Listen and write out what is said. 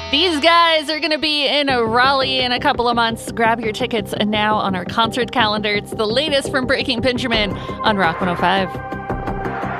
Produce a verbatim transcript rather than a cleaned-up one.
These guys are going to be in Raleigh in a couple of months. Grab your tickets now on our concert calendar. It's the latest from Breaking Benjamin on Rock one oh five.